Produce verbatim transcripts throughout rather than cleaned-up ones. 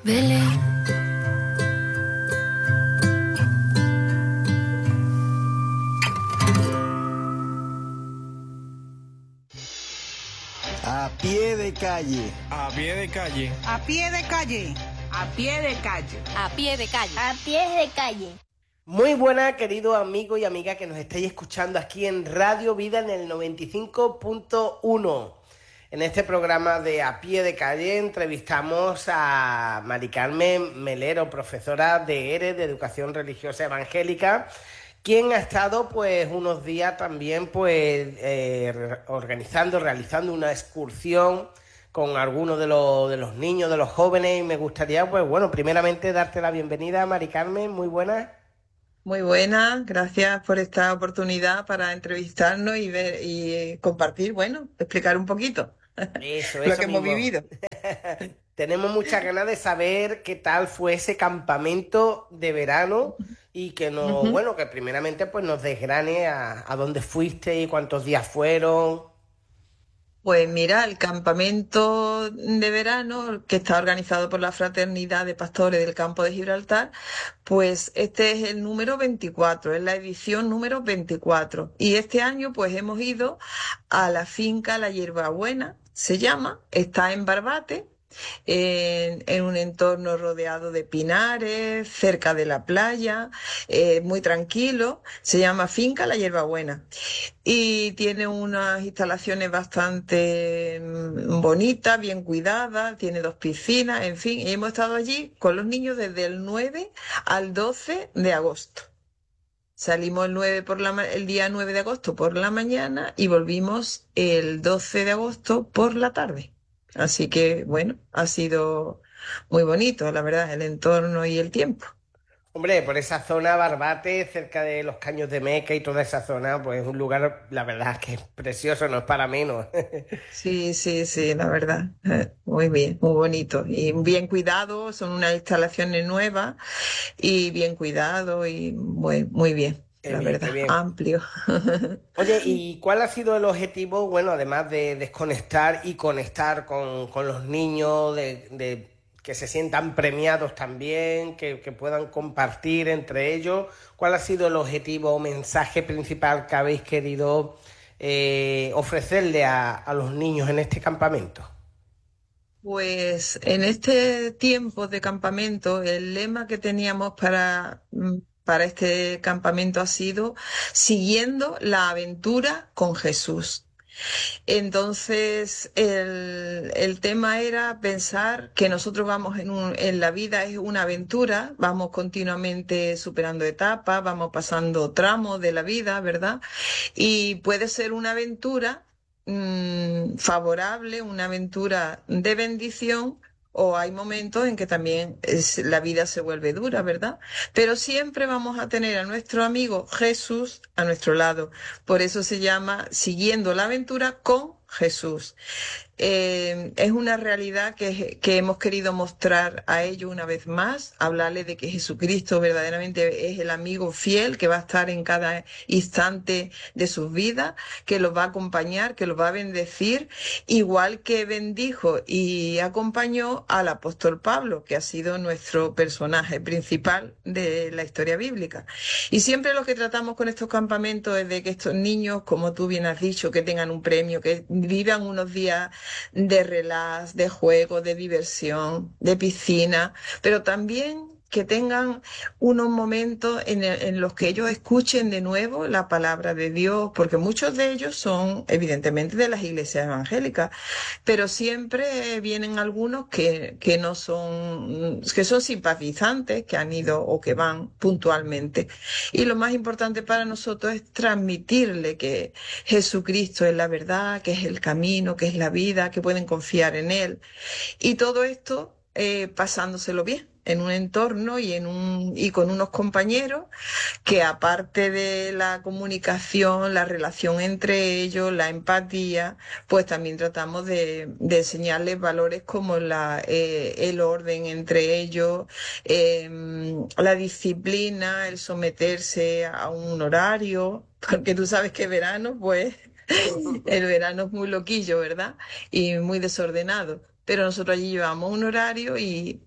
Belén. A pie de calle. A pie de calle. A pie de calle. A pie de calle. A pie de calle. A pie de calle. Muy buenas, queridos amigos y amigas que nos estáis escuchando aquí en Radio Vida en el noventa y cinco punto uno. En este programa de A Pie de Calle entrevistamos a Mari Carmen Melero, profesora de E R E, de Educación Religiosa Evangélica, quien ha estado pues unos días también pues eh, organizando, realizando una excursión con algunos de los, de los niños, de los jóvenes, y me gustaría pues bueno, primeramente darte la bienvenida, Mari Carmen. Muy buenas. Muy buenas, gracias por esta oportunidad para entrevistarnos y ver y compartir, bueno, explicar un poquito eso, lo eso que mismo. hemos vivido. Tenemos muchas ganas de saber qué tal fue ese campamento de verano y que nos, uh-huh. bueno, que primeramente pues nos desgrane a, a dónde fuiste y cuántos días fueron. Pues mira, el campamento de verano que está organizado por la Fraternidad de Pastores del Campo de Gibraltar, pues este es el número veinticuatro, es la edición número veinticuatro. Y este año pues hemos ido a la finca La Hierbabuena, se llama, está en Barbate, En, en un entorno rodeado de pinares, cerca de la playa, eh, muy tranquilo. Se llama Finca La Hierbabuena y tiene unas instalaciones bastante bonitas, bien cuidadas, tiene dos piscinas, en fin, y hemos estado allí con los niños desde el nueve al doce de agosto. Salimos el, nueve por la, el día nueve de agosto por la mañana y volvimos el doce de agosto por la tarde. Así que, bueno, ha sido muy bonito, la verdad, el entorno y el tiempo. Hombre, por esa zona, Barbate, cerca de los Caños de Meca y toda esa zona, pues es un lugar, la verdad, que es precioso, no es para menos. Sí, sí, sí, la verdad, muy bien, muy bonito. Y bien cuidado, son unas instalaciones nuevas y bien cuidado y muy, muy bien. Qué la bien, verdad, qué bien. Amplio. Oye, ¿y cuál ha sido el objetivo, bueno, además de desconectar y conectar con, con los niños, de, de que se sientan premiados también, que, que puedan compartir entre ellos? ¿Cuál ha sido el objetivo o mensaje principal que habéis querido eh, ofrecerle a, a los niños en este campamento? Pues en este tiempo de campamento, el lema que teníamos para... para este campamento ha sido siguiendo la aventura con Jesús. Entonces, el, el tema era pensar que nosotros vamos en, un, en la vida, es una aventura, vamos continuamente superando etapas, vamos pasando tramos de la vida, ¿verdad? Y puede ser una aventura mmm, favorable, una aventura de bendición, o hay momentos en que también es, la vida se vuelve dura, ¿verdad? Pero siempre vamos a tener a nuestro amigo Jesús a nuestro lado. Por eso se llama Siguiendo la Aventura con Jesús. Eh, es una realidad que, que hemos querido mostrar a ellos una vez más, hablarles de que Jesucristo verdaderamente es el amigo fiel que va a estar en cada instante de sus vidas, que los va a acompañar, que los va a bendecir, igual que bendijo y acompañó al apóstol Pablo, que ha sido nuestro personaje principal de la historia bíblica. Y siempre lo que tratamos con estos campamentos es de que estos niños, como tú bien has dicho, que tengan un premio, que vivan unos días de relax, de juego, de diversión, de piscina, pero también que tengan unos momentos en, el, en los que ellos escuchen de nuevo la palabra de Dios, porque muchos de ellos son evidentemente de las iglesias evangélicas, pero siempre vienen algunos que, que no son, que son simpatizantes, que han ido o que van puntualmente. Y lo más importante para nosotros es transmitirle que Jesucristo es la verdad, que es el camino, que es la vida, que pueden confiar en Él. Y todo esto eh, pasándoselo bien en un entorno y en un y con unos compañeros que, aparte de la comunicación, la relación entre ellos, la empatía, pues también tratamos de, de enseñarles valores como la, eh, el orden entre ellos, eh, la disciplina, el someterse a un horario, porque tú sabes que verano, pues el verano es muy loquillo, ¿verdad? Y muy desordenado. Pero nosotros allí llevamos un horario y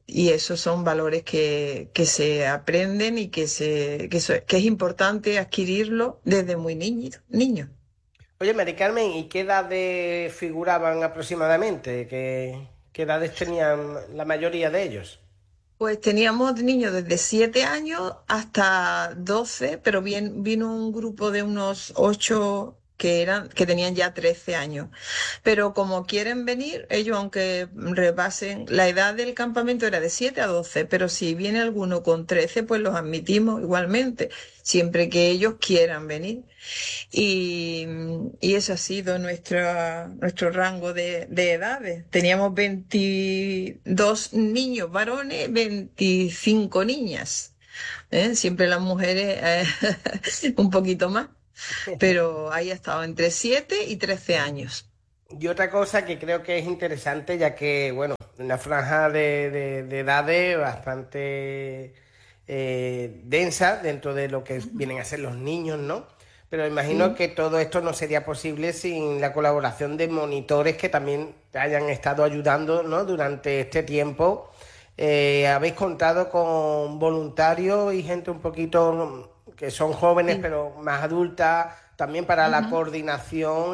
y esos son valores que, que se aprenden y que, se, que, eso- que es importante adquirirlo desde muy niño, niño. Oye, Mari Carmen, ¿y qué edades figuraban aproximadamente? ¿Qué, qué edades tenían la mayoría de ellos? Pues teníamos niños desde siete años hasta doce, pero bien, vino un grupo de unos ocho que eran, que tenían ya trece años. Pero como quieren venir, ellos aunque rebasen, la edad del campamento era de siete a doce, pero si viene alguno con trece, pues los admitimos igualmente, siempre que ellos quieran venir. Y, y ese ha sido nuestra, nuestro rango de, de edades. Teníamos veintidós niños varones, veinticinco niñas. ¿Eh? Siempre las mujeres eh, un poquito más, pero ahí ha estado entre siete y trece años. Y otra cosa que creo que es interesante, ya que, bueno, una franja de, de- de edades bastante eh, densa dentro de lo que vienen a ser los niños, ¿no? Pero imagino Sí. que todo esto no sería posible sin la colaboración de monitores que también te hayan estado ayudando, ¿no? Durante este tiempo. Eh, habéis contado con voluntarios y gente un poquito que son jóvenes, Sí. pero más adultas, también para la Ujú. coordinación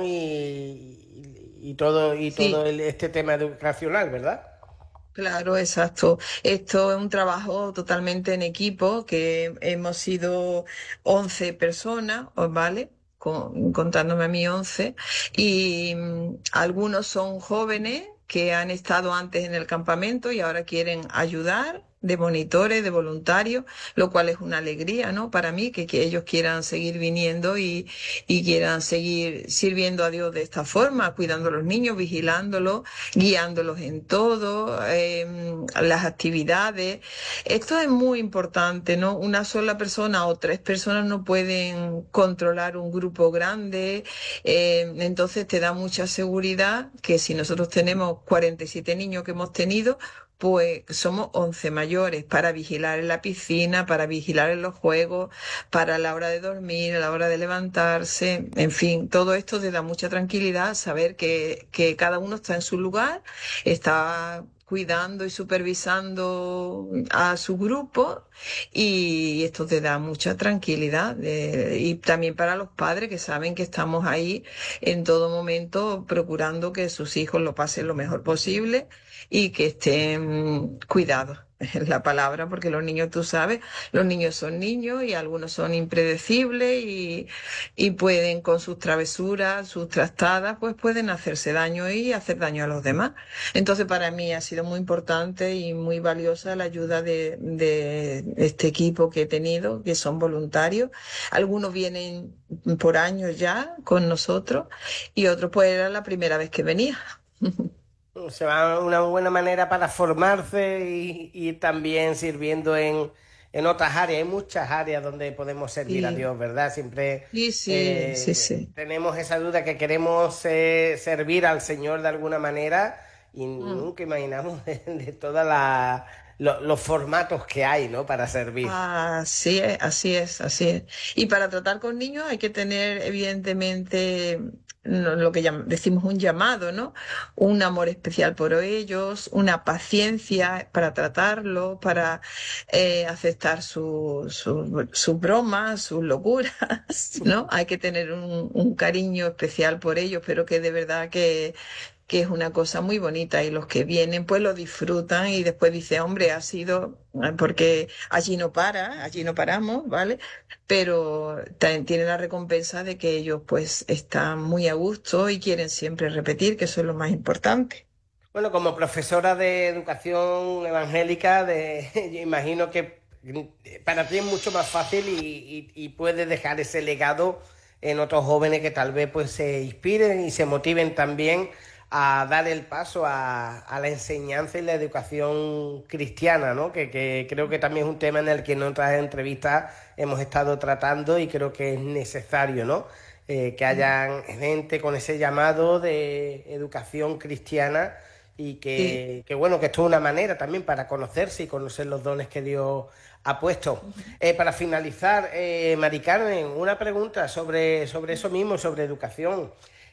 y, y todo, y todo Sí. el- este tema educacional, ¿verdad? Claro, exacto. Esto es un trabajo totalmente en equipo, que hemos sido once personas, ¿os ¿vale? Con- contándome a mí once. Y mm, algunos son jóvenes que han estado antes en el campamento y ahora quieren ayudar de monitores, de voluntarios, lo cual es una alegría, ¿no? Para mí, que, que ellos quieran seguir viniendo y, y quieran seguir sirviendo a Dios de esta forma, cuidando a los niños, vigilándolos, guiándolos en todo, eh, las actividades. Esto es muy importante, ¿no? Una sola persona o tres personas no pueden controlar un grupo grande, eh, entonces te da mucha seguridad que si nosotros tenemos cuarenta y siete niños que hemos tenido, pues somos once mayores para vigilar en la piscina, para vigilar en los juegos, para la hora de dormir, a la hora de levantarse, en fin, todo esto te da mucha tranquilidad saber que, que cada uno está en su lugar, está cuidando y supervisando a su grupo, y esto te da mucha tranquilidad. Eh, y también para los padres que saben que estamos ahí en todo momento procurando que sus hijos lo pasen lo mejor posible y que estén cuidados. Es la palabra, porque los niños, tú sabes, los niños son niños y algunos son impredecibles y, y pueden con sus travesuras, sus trastadas, pues pueden hacerse daño y hacer daño a los demás. Entonces, para mí ha sido muy importante y muy valiosa la ayuda de, de este equipo que he tenido, que son voluntarios. Algunos vienen por años ya con nosotros y otros pues era la primera vez que venía. O sea, una buena manera para formarse y, y también sirviendo en, en otras áreas. Hay muchas áreas donde podemos servir a Sí, Dios, ¿verdad? Siempre sí, sí, sí, eh, sí. tenemos esa duda que queremos eh, servir al Señor de alguna manera y Mm. nunca imaginamos de, de todos los formatos que hay, ¿no? Para servir. Así es, así es, así es. Y para tratar con niños hay que tener, evidentemente, no- lo que llam- decimos un llamado, ¿no? Un amor especial por ellos, una paciencia para tratarlos, para eh, aceptar su- su- sus bromas, sus locuras, ¿no? Hay que tener un, un cariño especial por ellos, pero que de verdad que que es una cosa muy bonita, y los que vienen pues lo disfrutan y después dice, hombre, ha sido, eh, porque allí no para, allí no paramos, ¿vale? Pero también tiene la recompensa de que ellos pues están muy a gusto y quieren siempre repetir, que eso es lo más importante. Bueno, como profesora de educación evangélica, de, yo imagino que para ti es mucho más fácil y, y, y puedes dejar ese legado en otros jóvenes que tal vez pues se inspiren y se motiven también a dar el paso a, a la enseñanza y la educación cristiana, ¿no? Que, que creo que también es un tema en el que en otras entrevistas hemos estado tratando y creo que es necesario, ¿no? Eh, que hayan gente con ese llamado de educación cristiana y Sí. que, que, bueno, que esto es una manera también para conocerse y conocer los dones que Dios ha puesto. Eh, para finalizar, eh, Mari Carmen, una pregunta sobre, sobre eso mismo, sobre educación.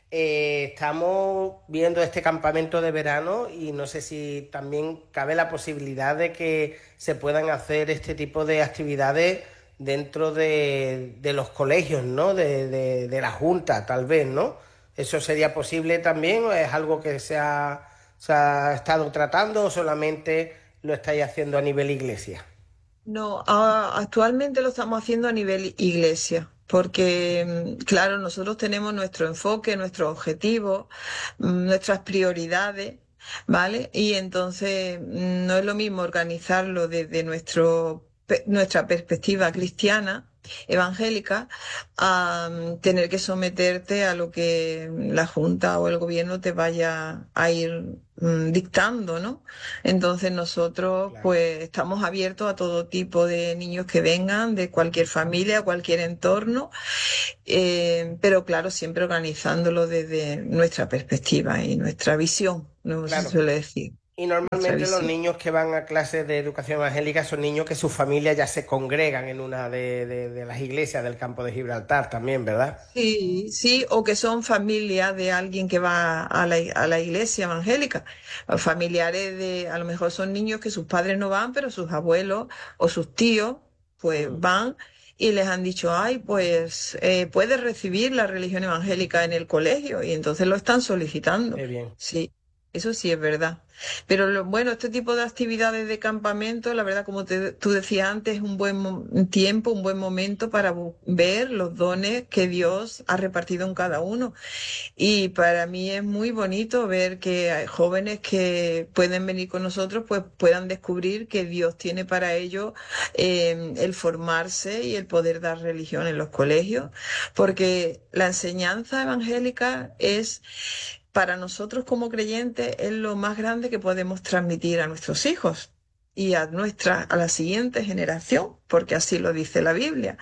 Eh, estamos viendo este campamento de verano y no sé si también cabe la posibilidad de que se puedan hacer este tipo de actividades dentro de, de los colegios, ¿no? De, de, de la Junta, tal vez, ¿no? ¿Eso sería posible también o es algo que se ha, se ha estado tratando o solamente lo estáis haciendo a nivel iglesia? No, a- actualmente lo estamos haciendo a nivel iglesia, porque, mm, claro, nosotros tenemos nuestro enfoque, nuestros objetivos, mm, nuestras prioridades, ¿vale? Y entonces mm, no es lo mismo organizarlo desde nuestro, pe- nuestra perspectiva cristiana, evangélica, a mm, tener que someterte a lo que la Junta o el gobierno te vaya a ir mm, dictando, ¿no? Entonces nosotros Claro. pues estamos abiertos a todo tipo de niños que vengan, de cualquier familia, cualquier entorno, eh, pero claro, siempre organizándolo desde nuestra perspectiva y nuestra visión, no se Claro. suele decir, Y nuestra normalmente los visión. niños que van a clases de educación evangélica son niños que sus familias ya se congregan en una de, de- de las iglesias del campo de Gibraltar también, ¿verdad? Sí, sí, o que son familias de alguien que va a la, a la iglesia evangélica, o familiares de, a lo mejor son niños que sus padres no van, pero sus abuelos o sus tíos pues Mm, van y les han dicho, ay, pues eh, puedes recibir la religión evangélica en el colegio y entonces lo están solicitando. qué bien. Sí, eso sí es verdad. Pero lo- bueno, este tipo de actividades de campamento, la verdad, como te- tú decías antes, es un buen mo- tiempo, un buen momento para bu- ver los dones que Dios ha repartido en cada uno. Y para mí es muy bonito ver que hay jóvenes que pueden venir con nosotros, pues puedan descubrir que Dios tiene para ellos eh, el formarse y el poder dar religión en los colegios, porque la enseñanza evangélica es para nosotros como creyentes es lo más grande que podemos transmitir a nuestros hijos y a nuestra, a la siguiente generación, porque así lo dice la Biblia.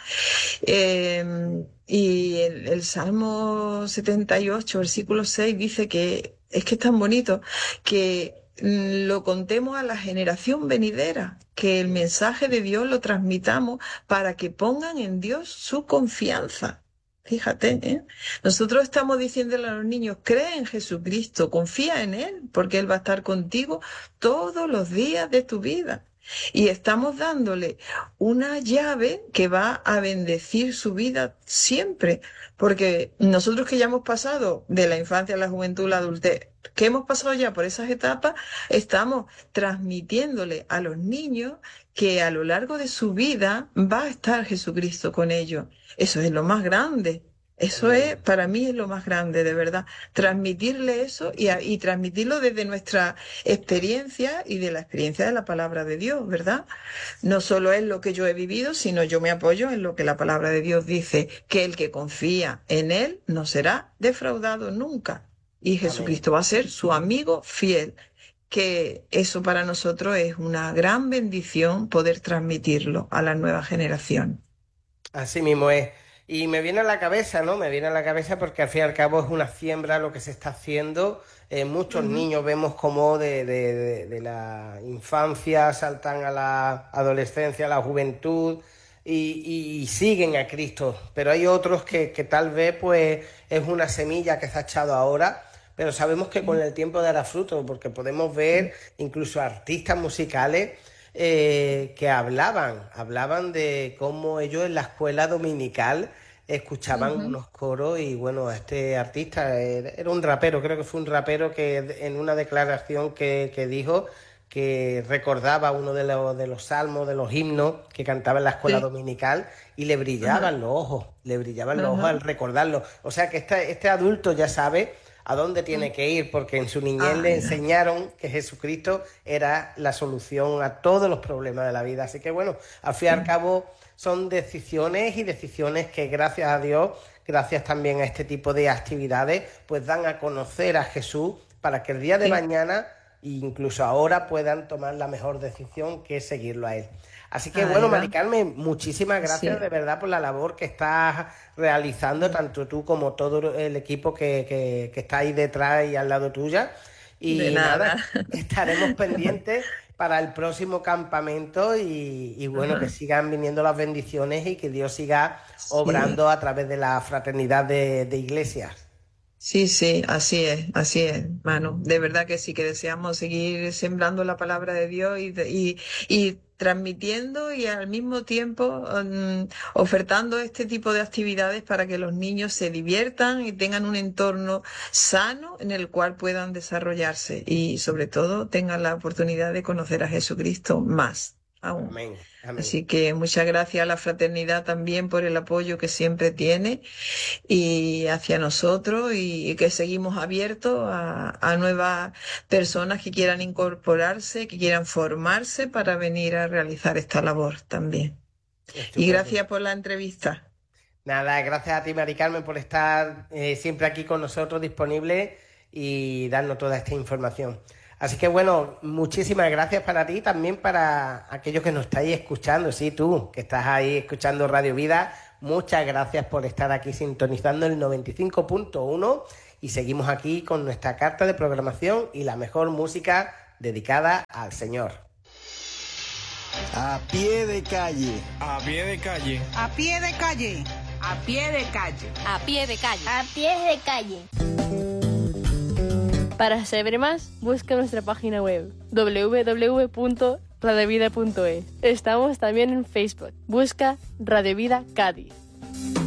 Eh, y el, el Salmo setenta y ocho, versículo seis, dice que es que es tan bonito que mm, lo contemos a la generación venidera, que el mensaje de Dios lo transmitamos para que pongan en Dios su confianza. Fíjate, ¿eh? Nosotros estamos diciéndole a los niños, cree en Jesucristo, confía en Él, porque Él va a estar contigo todos los días de tu vida. Y estamos dándole una llave que va a bendecir su vida siempre, porque nosotros que ya hemos pasado de la infancia a la juventud, la adultez, que hemos pasado ya por esas etapas, estamos transmitiéndole a los niños que a lo largo de su vida va a estar Jesucristo con ellos. Eso es lo más grande. Eso es, Tremendo. para mí es lo más grande, de verdad. Transmitirle eso y, a- y transmitirlo desde nuestra experiencia y de la experiencia de la palabra de Dios, ¿verdad? No solo es lo que yo he vivido, sino yo me apoyo en lo que la palabra de Dios dice, que el que confía en Él no será defraudado nunca. Y Amén. Jesucristo va a ser su amigo fiel, que eso para nosotros es una gran bendición poder transmitirlo a la nueva generación. Así mismo es. Y me viene a la cabeza, ¿no? Me viene a la cabeza porque al fin y al cabo es una siembra lo que se está haciendo. Eh, muchos Ujú. niños vemos como de, de- de- de la infancia saltan a la adolescencia, a la juventud y, y siguen a Cristo. Pero hay otros que, que tal vez pues es una semilla que se ha echado ahora, pero sabemos que con Sí, el tiempo dará fruto porque podemos ver sí. incluso artistas musicales eh, que hablaban, hablaban de cómo ellos en la escuela dominical escuchaban Ujú. unos coros y bueno, este artista eh, era un rapero, creo que fue un rapero que en una declaración que, que dijo que recordaba uno de los, de los salmos, de los himnos que cantaba en la escuela Sí. dominical y le Ajá, brillaban los ojos, le brillaban los ojos ajá. al recordarlo. O sea que este, este adulto ya sabe a dónde Mm. tiene que ir, porque en su niñez Ah, le ya. enseñaron que Jesucristo era la solución a todos los problemas de la vida. Así que bueno, al fin y al Sí, cabo son decisiones y decisiones que gracias a Dios, gracias también a este tipo de actividades, pues dan a conocer a Jesús para que el día de sí, mañana, e incluso ahora, puedan tomar la mejor decisión que es seguirlo a Él. Así que bueno, ahí Mari va. Carmen, muchísimas gracias Sí, de verdad por la labor que estás realizando, tanto tú como todo el equipo que, que, que está ahí detrás y al lado tuya. de Y nada. nada, estaremos pendientes para el próximo campamento y, y bueno, que Ajá. sigan viniendo las bendiciones y que Dios siga Sí, obrando a través de la fraternidad de, de iglesias. Sí, sí, así es, así es, Manu. De verdad que sí, que deseamos seguir sembrando la palabra de Dios y, de- y, y transmitiendo y al mismo tiempo mm, ofertando este tipo de actividades para que los niños se diviertan y tengan un entorno sano en el cual puedan desarrollarse y sobre todo tengan la oportunidad de conocer a Jesucristo más aún. Amén, amén. Así que muchas gracias a la fraternidad también por el apoyo que siempre tiene y hacia nosotros y, y que seguimos abiertos a, a nuevas personas que quieran incorporarse, que quieran formarse para venir a realizar esta labor también. Y Estupendo. gracias por la entrevista. Nada, gracias a ti, Mari Carmen, por estar eh, siempre aquí con nosotros disponible y darnos toda esta información. Así que bueno, muchísimas gracias para ti, también para aquellos que nos estáis escuchando, sí, tú, que estás ahí escuchando Radio Vida, muchas gracias por estar aquí sintonizando el noventa y cinco punto uno y seguimos aquí con nuestra carta de programación y la mejor música dedicada al Señor. A pie de calle. A pie de calle. A pie de calle. A pie de calle. A pie de calle. A pie de calle. Para saber más, busca nuestra página web doble u doble u doble u punto radio vida punto es. Estamos también en Facebook. Busca Radio Vida Cádiz.